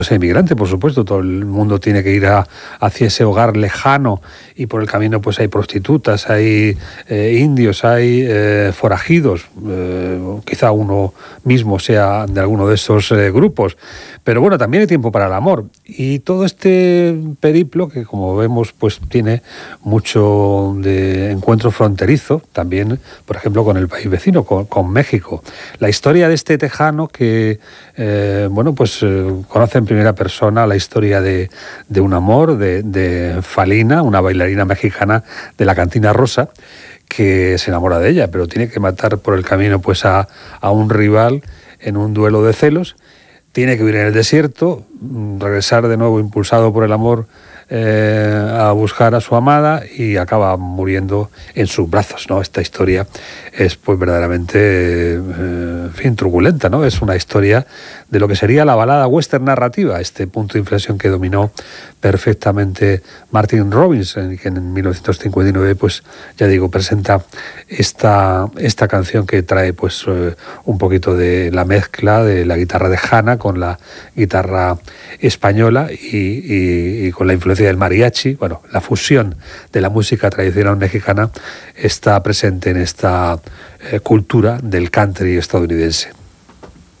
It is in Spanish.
emigrante, por supuesto, todo el mundo tiene que ir hacia ese hogar lejano y por el camino pues hay prostitutas, hay indios, hay forajidos, quizá uno mismo sea de alguno de estos grupos, pero bueno, también hay tiempo para el amor y todo este periplo que como vemos pues tiene mucho de encuentro fronterizo, también por ejemplo con el país vecino, con México. La historia de este tejano que conoce en primera persona la historia de un amor, de Falina, una bailarina mexicana de la Cantina Rosa, que se enamora de ella, pero tiene que matar por el camino pues a un rival en un duelo de celos. Tiene que vivir en el desierto, regresar de nuevo impulsado por el amor a buscar a su amada y acaba muriendo en sus brazos, ¿no? Esta historia es pues verdaderamente truculenta, ¿no? Es una historia de lo que sería la balada western narrativa, este punto de inflexión que dominó perfectamente Martin Robbins, que en 1959 pues ya digo presenta esta canción que trae pues un poquito de la mezcla de la guitarra de Hanna con la guitarra española y con la influencia del mariachi. Bueno, la fusión de la música tradicional mexicana está presente en esta cultura del country estadounidense.